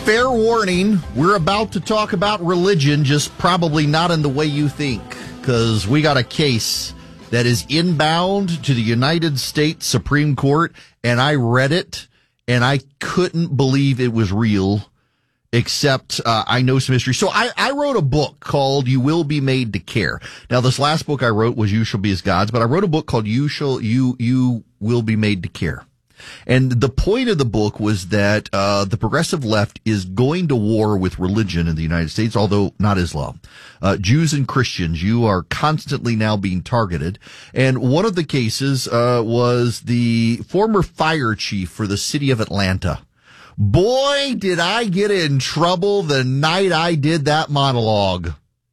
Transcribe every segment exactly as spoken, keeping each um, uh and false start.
Fair warning, we're about to talk about religion, just probably not in the way you think, because we got a case that is inbound to the United States Supreme Court, and I read it, and I couldn't believe it was real, except uh, I know some history. So I, I wrote a book called You Will Be Made to Care. Now, this last book I wrote was You Shall Be as Gods, but I wrote a book called You Shall You You Will Be Made to Care. And the point of the book was that uh the progressive left is going to war with religion in the United States, although not Islam. Uh Jews and Christians, you are constantly now being targeted. And one of the cases uh was the former fire chief for the city of Atlanta. Boy, did I get in trouble the night I did that monologue.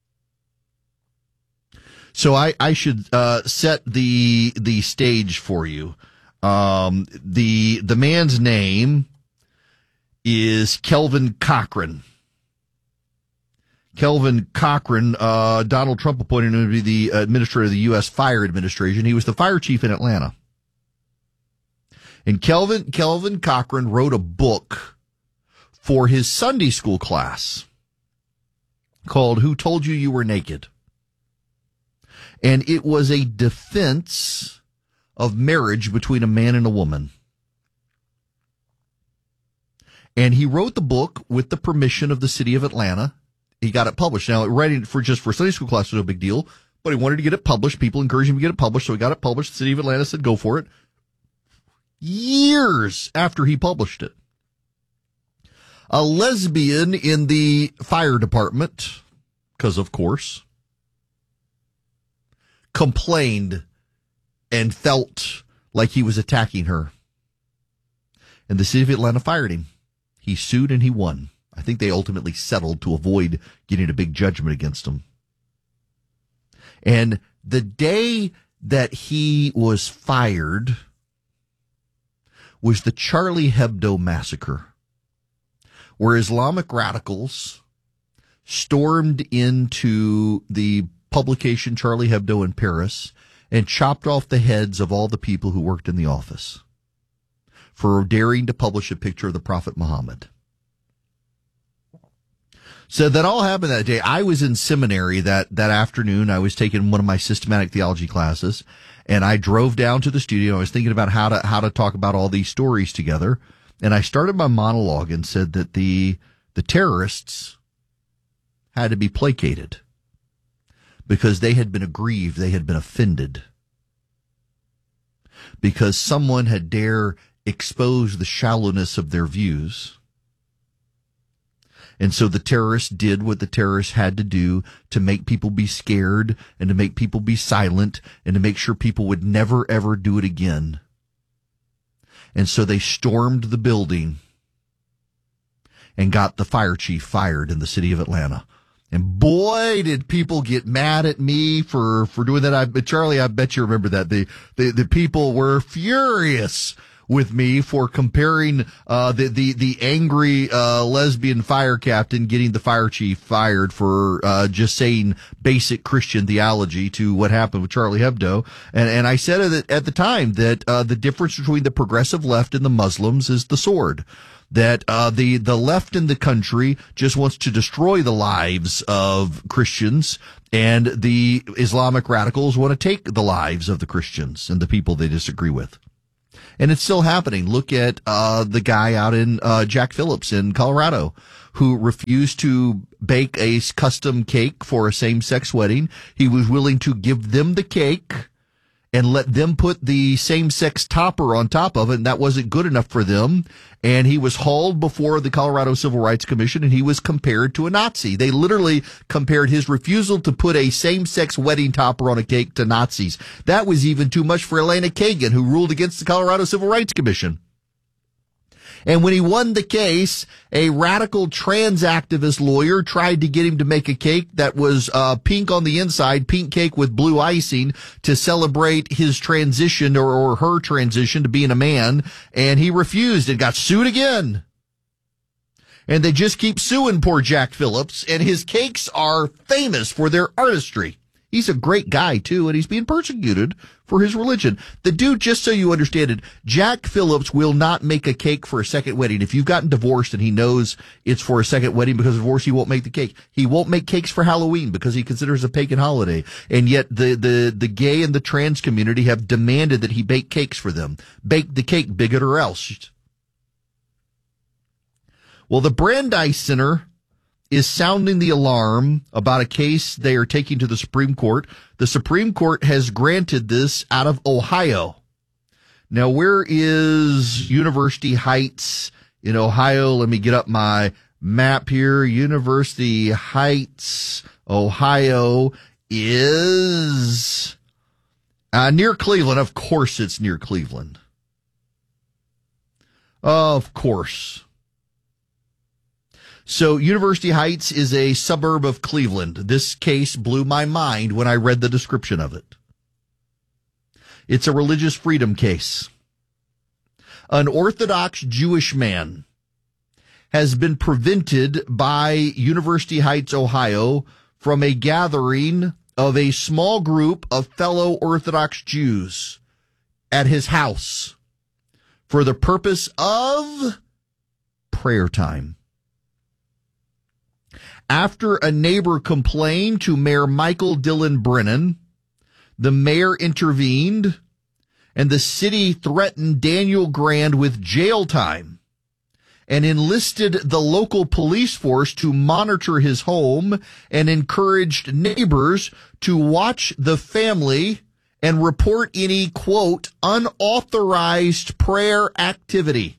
So I, I should uh set the the stage for you. Um, the, the man's name is Kelvin Cochran. Kelvin Cochran, uh, Donald Trump appointed him to be the administrator of the U S Fire Administration. He was the fire chief in Atlanta. And Kelvin, Kelvin Cochran wrote a book for his Sunday school class called Who Told You You Were Naked? And it was a defense of marriage between a man and a woman. And he wrote the book with the permission of the city of Atlanta. He got it published. Now, writing for just for Sunday school class was no big deal, but he wanted to get it published. People encouraged him to get it published, so he got it published. The city of Atlanta said, go for it. Years after he published it, a lesbian in the fire department, because of course, complained and felt like he was attacking her. And the city of Atlanta fired him. He sued and he won. I think they ultimately settled to avoid getting a big judgment against him. And the day that he was fired was the Charlie Hebdo massacre, where Islamic radicals stormed into the publication Charlie Hebdo in Paris and chopped off the heads of all the people who worked in the office for daring to publish a picture of the Prophet Muhammad. So that all happened that day. I was in seminary that, that afternoon. I was taking one of my systematic theology classes, and I drove down to the studio. I was thinking about how to, how to talk about all these stories together. And I started my monologue and said that the, the terrorists had to be placated, because they had been aggrieved, they had been offended, because someone had dare expose the shallowness of their views. And so the terrorists did what the terrorists had to do to make people be scared and to make people be silent and to make sure people would never, ever do it again. And so they stormed the building and got the fire chief fired in the city of Atlanta. And boy, did people get mad at me for, for doing that. I, Charlie, I bet you remember that. The, the, the people were furious with me for comparing, uh, the, the, the angry, uh, lesbian fire captain getting the fire chief fired for, uh, just saying basic Christian theology to what happened with Charlie Hebdo. And, and I said at, at the time that, uh, the difference between the progressive left and the Muslims is the sword. That uh, the the left in the country just wants to destroy the lives of Christians, and the Islamic radicals want to take the lives of the Christians and the people they disagree with. And it's still happening. Look at uh, the guy out in uh, Jack Phillips in Colorado, who refused to bake a custom cake for a same-sex wedding. He was willing to give them the cake and let them put the same-sex topper on top of it, and that wasn't good enough for them. And he was hauled before the Colorado Civil Rights Commission, and he was compared to a Nazi. They literally compared his refusal to put a same-sex wedding topper on a cake to Nazis. That was even too much for Elena Kagan, who ruled against the Colorado Civil Rights Commission. And when he won the case, a radical trans activist lawyer tried to get him to make a cake that was uh pink on the inside, pink cake with blue icing, to celebrate his transition or, or her transition to being a man. And he refused and got sued again. And they just keep suing poor Jack Phillips. And his cakes are famous for their artistry. He's a great guy, too, and he's being persecuted for his religion. The dude, just so you understand it, Jack Phillips will not make a cake for a second wedding. If you've gotten divorced and he knows it's for a second wedding because of divorce, he won't make the cake. He won't make cakes for Halloween because he considers it a pagan holiday. And yet the, the, the gay and the trans community have demanded that he bake cakes for them. Bake the cake, bigot, or else. Well, the Brandeis Center is sounding the alarm about a case they are taking to the Supreme Court. The Supreme Court has granted this out of Ohio. Now, where is University Heights in Ohio? Let me get up my map here. University Heights, Ohio is uh, near Cleveland. Of course it's near Cleveland. Of course. So University Heights is a suburb of Cleveland. This case blew my mind when I read the description of it. It's a religious freedom case. An Orthodox Jewish man has been prevented by University Heights, Ohio, from a gathering of a small group of fellow Orthodox Jews at his house for the purpose of prayer time. After a neighbor complained to Mayor Michael Dillon Brennan, the mayor intervened, and the city threatened Daniel Grand with jail time and enlisted the local police force to monitor his home and encouraged neighbors to watch the family and report any, quote, unauthorized prayer activity.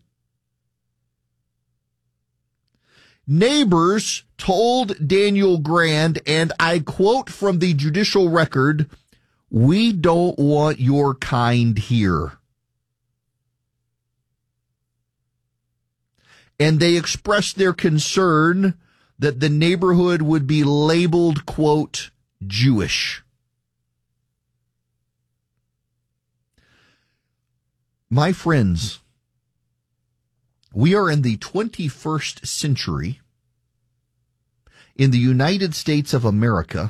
Neighbors told Daniel Grand, and I quote from the judicial record, "We don't want your kind here." And they expressed their concern that the neighborhood would be labeled, quote, Jewish. My friends, we are in the twenty-first century in the United States of America,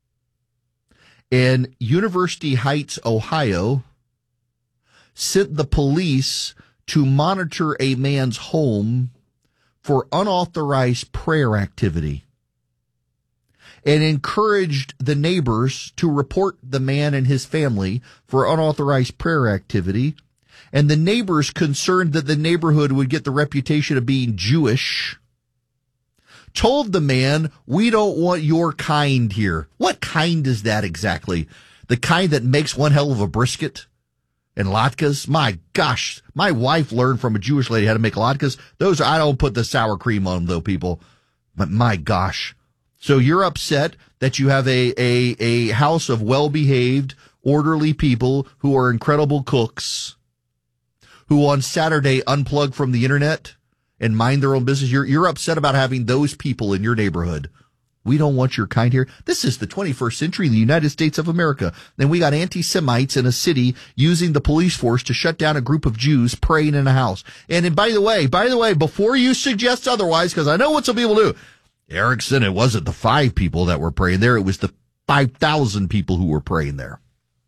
and University Heights, Ohio, sent the police to monitor a man's home for unauthorized prayer activity and encouraged the neighbors to report the man and his family for unauthorized prayer activity. And the neighbors, concerned that the neighborhood would get the reputation of being Jewish, told the man, "We don't want your kind here." What kind is that exactly? The kind that makes one hell of a brisket and latkes? My gosh, my wife learned from a Jewish lady how to make latkes. Those, I don't put the sour cream on them, though, people. But my gosh. So you're upset that you have a, a, a house of well-behaved, orderly people who are incredible cooks, who on Saturday unplug from the internet and mind their own business. You're, you're upset about having those people in your neighborhood. We don't want your kind here. This is the twenty-first century in the United States of America. Then we got anti-Semites in a city using the police force to shut down a group of Jews praying in a house. And, and by the way, by the way, before you suggest otherwise, because I know what some people do, Erickson, it wasn't the five people that were praying there. It was the five thousand people who were praying there.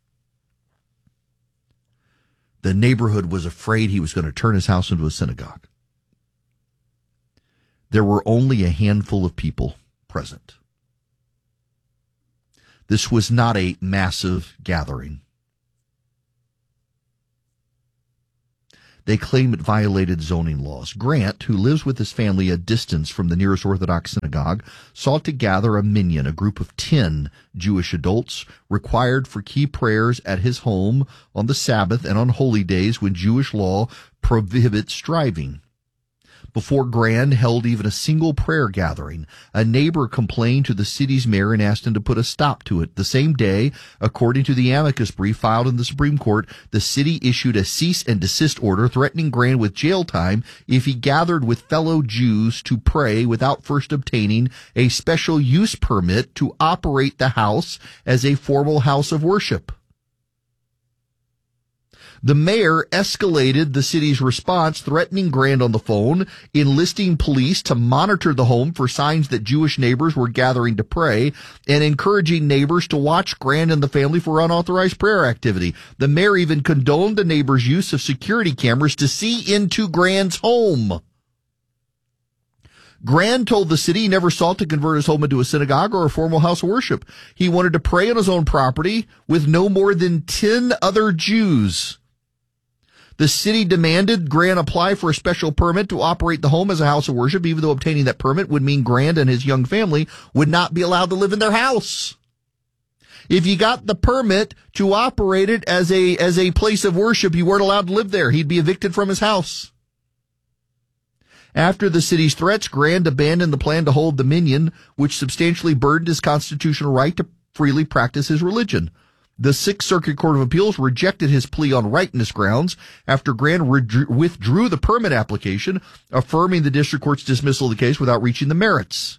The neighborhood was afraid he was going to turn his house into a synagogue. There were only a handful of people present. This was not a massive gathering. They claim it violated zoning laws. Grant, who lives with his family a distance from the nearest Orthodox synagogue, sought to gather a minyan, a group of ten Jewish adults required for key prayers at his home on the Sabbath and on holy days when Jewish law prohibits striving. Before Grand held even a single prayer gathering, a neighbor complained to the city's mayor and asked him to put a stop to it. The same day, according to the amicus brief filed in the Supreme Court, the city issued a cease and desist order threatening Grand with jail time if he gathered with fellow Jews to pray without first obtaining a special use permit to operate the house as a formal house of worship. The mayor escalated the city's response, threatening Grand on the phone, enlisting police to monitor the home for signs that Jewish neighbors were gathering to pray, and encouraging neighbors to watch Grand and the family for unauthorized prayer activity. The mayor even condoned the neighbors' use of security cameras to see into Grand's home. Grand told the city he never sought to convert his home into a synagogue or a formal house of worship. He wanted to pray on his own property with no more than ten other Jews. The city demanded Grand apply for a special permit to operate the home as a house of worship, even though obtaining that permit would mean Grand and his young family would not be allowed to live in their house. If you got the permit to operate it as a, as a place of worship, you weren't allowed to live there. He'd be evicted from his house. After the city's threats, Grand abandoned the plan to hold the minyan, which substantially burdened his constitutional right to freely practice his religion. The Sixth Circuit Court of Appeals rejected his plea on rightness grounds after Grand withdrew the permit application, affirming the district court's dismissal of the case without reaching the merits.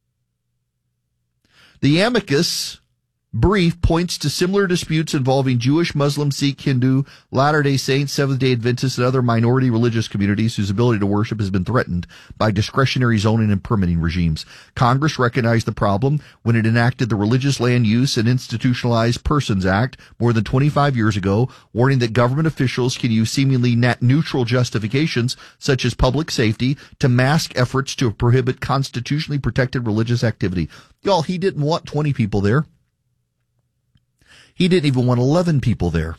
The amicus brief points to similar disputes involving Jewish, Muslim, Sikh, Hindu, Latter-day Saints, Seventh-day Adventists, and other minority religious communities whose ability to worship has been threatened by discretionary zoning and permitting regimes. Congress recognized the problem when it enacted the Religious Land Use and Institutionalized Persons Act more than twenty-five years ago, warning that government officials can use seemingly net neutral justifications, such as public safety, to mask efforts to prohibit constitutionally protected religious activity. Y'all, he didn't want twenty people there. He didn't even want eleven people there.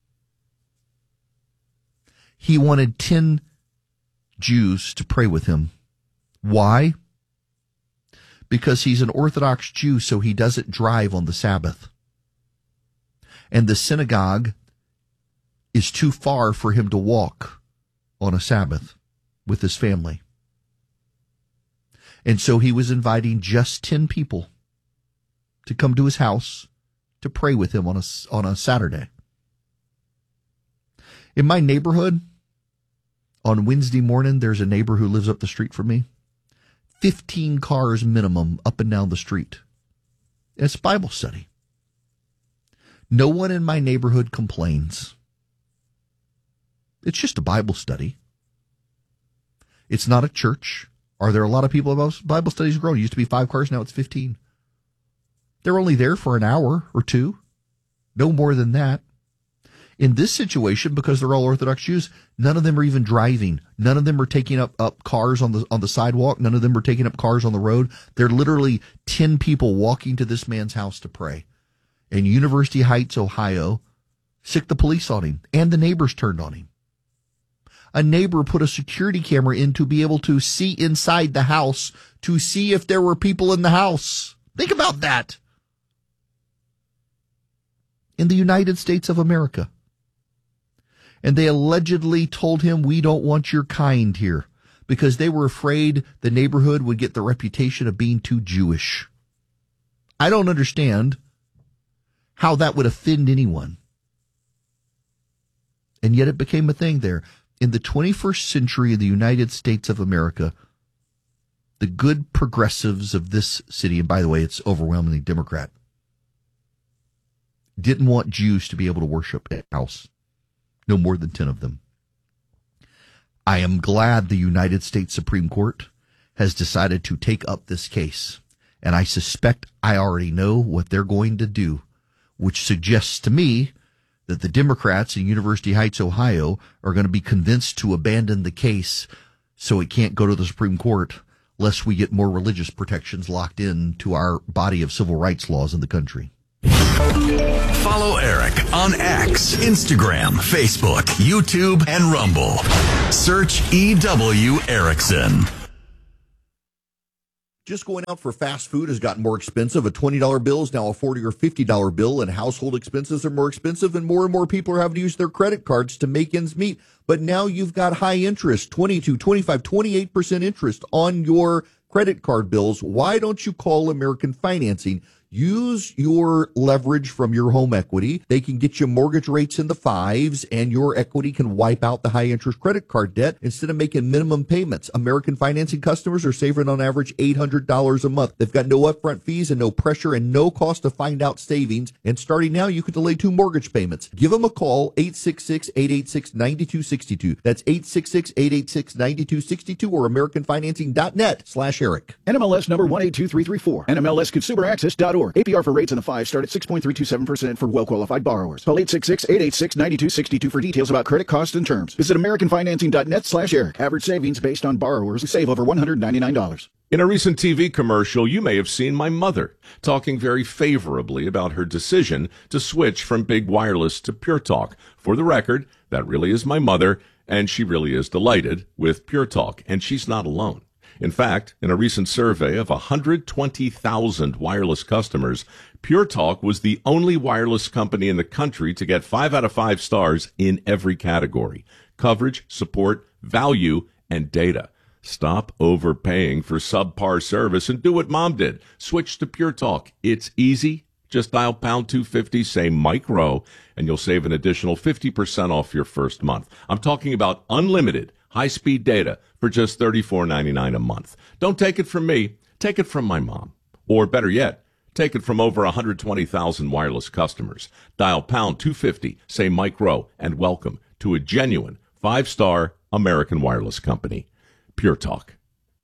He wanted ten Jews to pray with him. Why? Because he's an Orthodox Jew, so he doesn't drive on the Sabbath. And the synagogue is too far for him to walk on a Sabbath with his family. And so he was inviting just ten people to come to his house to pray with him on a, on a Saturday. In my neighborhood, on Wednesday morning, there's a neighbor who lives up the street from me. fifteen cars minimum up and down the street. It's Bible study. No one in my neighborhood complains. It's just a Bible study. It's not a church. Are there a lot of people about Bible studies growing? It used to be five cars, now it's fifteen. They're only there for an hour or two, no more than that. In this situation, because they're all Orthodox Jews, none of them are even driving. None of them are taking up, up cars on the on the sidewalk. None of them are taking up cars on the road. They're literally ten people walking to this man's house to pray. In University Heights, Ohio, sick the police on him, and the neighbors turned on him. A neighbor put a security camera in to be able to see inside the house to see if there were people in the house. Think about that. In the United States of America. And they allegedly told him, we don't want your kind here, because they were afraid the neighborhood would get the reputation of being too Jewish. I don't understand how that would offend anyone. And yet it became a thing there. In the twenty-first century of the United States of America, the good progressives of this city, and by the way, it's overwhelmingly Democrat, didn't want Jews to be able to worship at a house. No more than ten of them. I am glad the United States Supreme Court has decided to take up this case. And I suspect I already know what they're going to do, which suggests to me that the Democrats in University Heights, Ohio, are going to be convinced to abandon the case so it can't go to the Supreme Court, lest we get more religious protections locked in to our body of civil rights laws in the country. Follow Eric on X, Instagram, Facebook, YouTube, and Rumble. Search E W Erickson. Just going out for fast food has gotten more expensive. A twenty dollar bill is now a forty or fifty dollar bill, and household expenses are more expensive, and more and more people are having to use their credit cards to make ends meet. But now you've got high interest, twenty-two, twenty-five, twenty-eight percent interest on your credit card bills. Why don't you call American Financing? use your leverage from your home equity. They can get you mortgage rates in the fives, and your equity can wipe out the high interest credit card debt instead of making minimum payments. American Financing customers are saving on average eight hundred dollars a month. They've got no upfront fees and no pressure and no cost to find out savings. And starting now, you can delay two mortgage payments. Give them a call, eight six six, eight eight six, nine two six two. That's eight six six, eight eight six, nine two six two or american financing dot net slash Eric. N M L S number one eight two three three four. N M L S consumer access dot org. A P R for rates in the five start at six point three two seven percent for well-qualified borrowers. Call eight six six, eight eight six, nine two six two for details about credit costs and terms. Visit american financing dot net slash Eric. Average savings based on borrowers who save over one hundred ninety-nine dollars. In a recent T V commercial, you may have seen my mother talking very favorably about her decision to switch from Big Wireless to Pure Talk. For the record, that really is my mother, and she really is delighted with Pure Talk, and she's not alone. In fact, in a recent survey of one hundred twenty thousand wireless customers, Pure Talk was the only wireless company in the country to get five out of five stars in every category: coverage, support, value, and data. Stop overpaying for subpar service and do what Mom did. Switch to Pure Talk. It's easy. Just dial pound two fifty, say Mike Rowe, and you'll save an additional fifty percent off your first month. I'm talking about unlimited high-speed data for just thirty-four ninety-nine a month. Don't take it from me. Take it from my mom. Or better yet, take it from over one hundred twenty thousand wireless customers. Dial pound two fifty, say Mike Rowe, and welcome to a genuine five-star American wireless company. Pure Talk.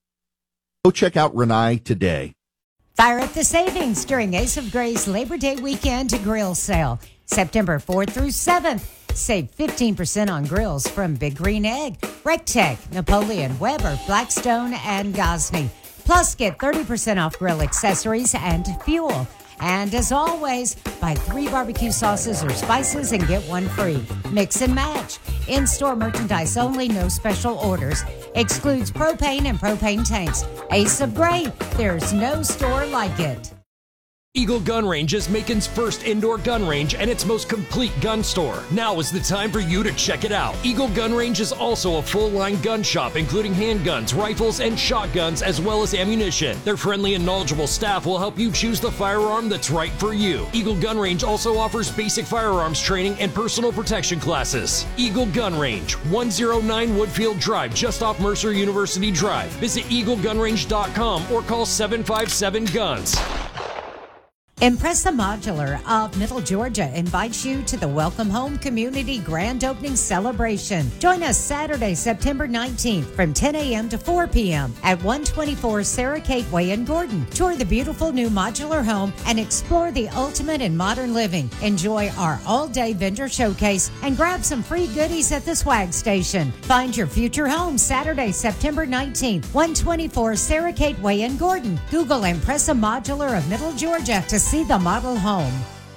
Go check out Renai today. Fire up the savings during Ace of Gray's Labor Day weekend grill sale. September fourth through seventh. Save fifteen percent on grills from Big Green Egg, Rectech, Napoleon, Weber, Blackstone, and Gosney. Plus, get thirty percent off grill accessories and fuel. And as always, buy three barbecue sauces or spices and get one free. Mix and match. In-store merchandise only, no special orders. Excludes propane and propane tanks. Ace of Gray, there's no store like it. Eagle Gun Range is Macon's first indoor gun range and its most complete gun store. Now is the time for you to check it out. Eagle Gun Range is also a full-line gun shop, including handguns, rifles, and shotguns, as well as ammunition. Their friendly and knowledgeable staff will help you choose the firearm that's right for you. Eagle Gun Range also offers basic firearms training and personal protection classes. Eagle Gun Range, one oh nine Woodfield Drive, just off Mercer University Drive. Visit eagle gun range dot com or call seven five seven guns. Impressa Modular of Middle Georgia invites you to the Welcome Home Community Grand Opening Celebration. Join us Saturday, September nineteenth from ten a.m. to four p.m. at one twenty-four Sarah Kate Way in Gordon. Tour the beautiful new modular home and explore the ultimate in modern living. Enjoy our all-day vendor showcase and grab some free goodies at the swag station. Find your future home Saturday, September nineteenth, one twenty-four Sarah Kate Way in Gordon. Google Impressa Modular of Middle Georgia to see the model home.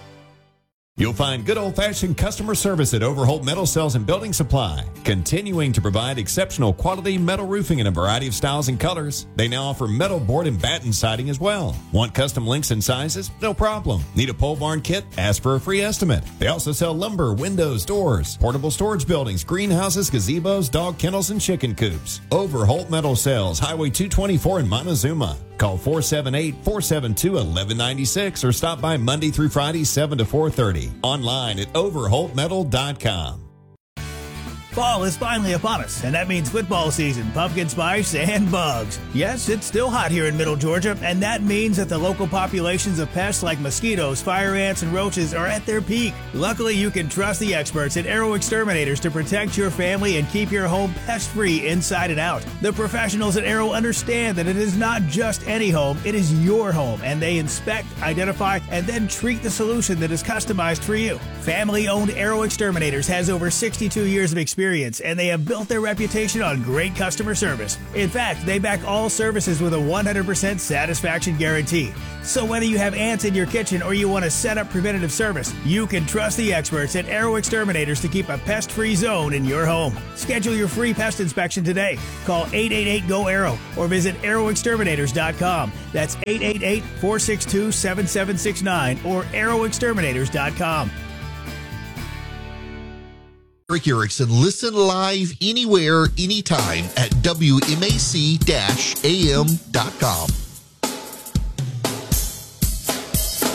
You'll find good old-fashioned customer service at Overholt Metal Sales and Building Supply, continuing to provide exceptional quality metal roofing in a variety of styles and colors. They now offer metal board and batten siding as well. Want custom lengths and sizes? No problem. Need a pole barn kit? Ask for a free estimate. They also sell lumber, windows, doors, portable storage buildings, greenhouses, gazebos, dog kennels, and chicken coops. Overholt Metal Sales, Highway two twenty-four in Montezuma. Call four seven eight, four seven two, one one nine six or stop by Monday through Friday, seven to four thirty. Online at overholt metal dot com. Fall is finally upon us, and that means football season, pumpkin spice, and bugs. Yes, it's still hot here in Middle Georgia, and that means that the local populations of pests like mosquitoes, fire ants, and roaches are at their peak. Luckily, you can trust the experts at Arrow Exterminators to protect your family and keep your home pest-free inside and out. The professionals at Arrow understand that it is not just any home, it is your home, and they inspect, identify, and then treat the solution that is customized for you. Family-owned Arrow Exterminators has over sixty-two years of experience, and they have built their reputation on great customer service. In fact, they back all services with a one hundred percent satisfaction guarantee. So whether you have ants in your kitchen or you want to set up preventative service, you can trust the experts at Arrow Exterminators to keep a pest-free zone in your home. Schedule your free pest inspection today. Call eight eight eight, G O, ARROW or visit arrow exterminators dot com. That's eight eight eight, four six two, seven seven six nine or arrow exterminators dot com. Eric Erickson. Listen live anywhere, anytime at W M A C A M dot com.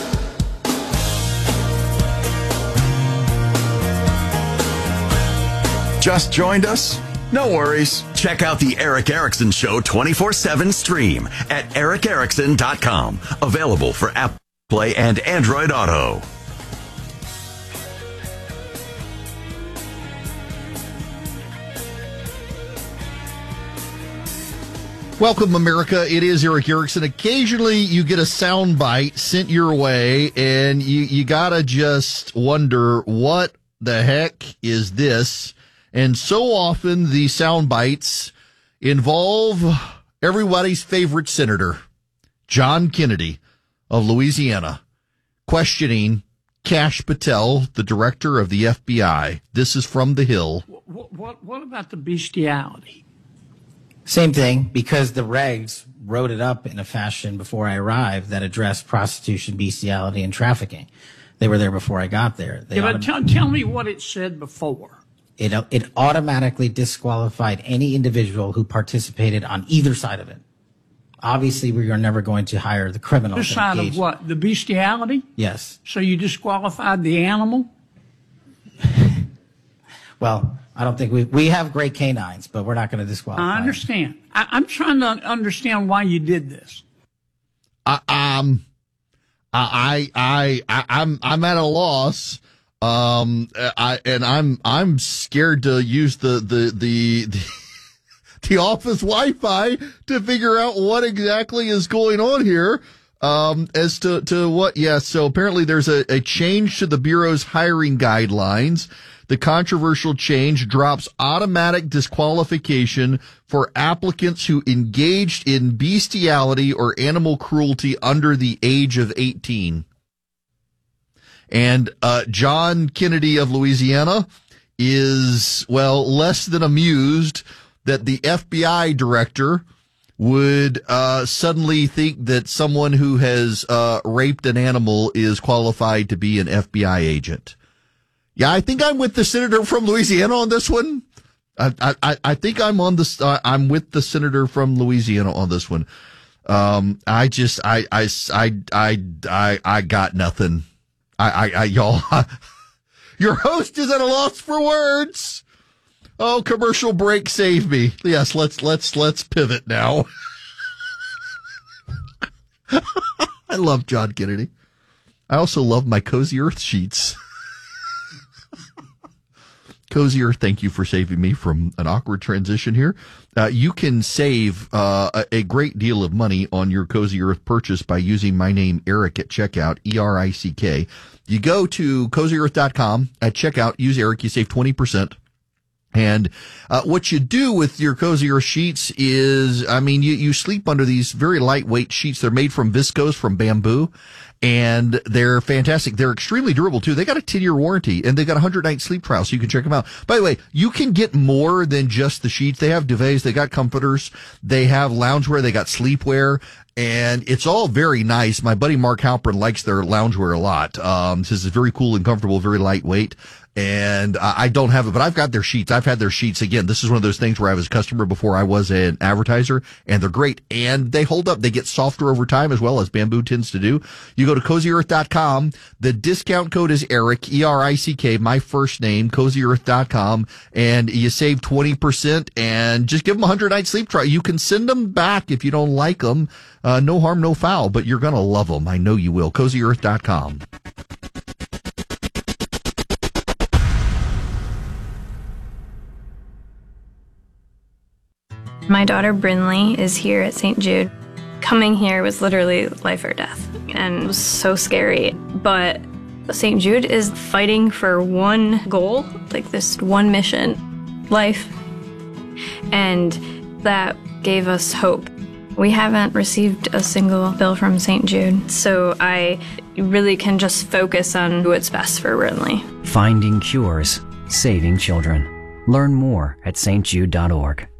Just joined us? No worries. Check out the Eric Erickson Show twenty-four seven stream at eric erickson dot com. Available for Apple Play and Android Auto. Welcome, America. It is Eric Erickson. Occasionally, you get a soundbite sent your way, and you, you gotta just wonder, what the heck is this? And so often, the sound bites involve everybody's favorite senator, John Kennedy of Louisiana, questioning Kash Patel, the director of the F B I. This is from The Hill. What, what, what about the bestiality? Same thing, because the regs wrote it up in a fashion before I arrived that addressed prostitution, bestiality, and trafficking. They were there before I got there. They yeah, but tell, tell me what it said before. It, it automatically disqualified any individual who participated on either side of it. Obviously, we are never going to hire the criminal. The side of what? The bestiality? Yes. So you disqualified the animal? Well, I don't think we we have great canines, but we're not going to disqualify. I understand. I, I'm trying to understand why you did this. I, um, I, I, I, I'm, I'm at a loss. Um, I, and I'm, I'm scared to use the, the, the, the, the office Wi-Fi to figure out what exactly is going on here. Um, as to, to what, yes. Yeah, so apparently there's a, a change to the Bureau's hiring guidelines. The controversial change drops automatic disqualification for applicants who engaged in bestiality or animal cruelty under the age of eighteen. And uh John Kennedy of Louisiana is, well, less than amused that the F B I director would uh suddenly think that someone who has uh raped an animal is qualified to be an F B I agent. Yeah, I think I'm with the senator from Louisiana on this one. I, I, I think I'm on the, uh, I'm with the senator from Louisiana on this one. Um, I just, I, I, I, I, I, I got nothing. I, I, I y'all, your host is at a loss for words. Oh, commercial break, save me. Yes, let's, let's, let's pivot now. I love John Kennedy. I also love my Cozy Earth sheets. Cozy Earth, thank you for saving me from an awkward transition here. Uh, you can save uh, a, a great deal of money on your Cozy Earth purchase by using my name, Eric, at checkout, E R I C K. You go to cozy earth dot com at checkout, use Eric, you save twenty percent. And uh, what you do with your Cozy Earth sheets is, I mean, you, you sleep under these very lightweight sheets. They're made from viscose, from bamboo, and they're fantastic. They're extremely durable, too. They got a ten-year warranty, and they got a one hundred night sleep trial, so you can check them out. By the way, you can get more than just the sheets. They have duvets, they got comforters, they have loungewear, they got sleepwear, and it's all very nice. My buddy Mark Halpern likes their loungewear a lot. Um, says it's very cool and comfortable, very lightweight. And uh, I don't have it, but I've got their sheets. I've had their sheets. Again, this is one of those things where I was a customer before I was an advertiser, and they're great. And they hold up. They get softer over time, as well as bamboo tends to do. You go to cozy earth dot com. The discount code is Eric, E R I C K, my first name, cozy earth dot com. And you save twenty percent, and just give them a one hundred night sleep trial. You can send them back if you don't like them. Uh, no harm, no foul, but you're going to love them. I know you will. cozy earth dot com. My daughter Brinley is here at Saint Jude. Coming here was literally life or death, and it was so scary. But Saint Jude is fighting for one goal, like this one mission, life. And that gave us hope. We haven't received a single bill from Saint Jude, so I really can just focus on what's best for Brinley. Finding cures, saving children. Learn more at s t jude dot org.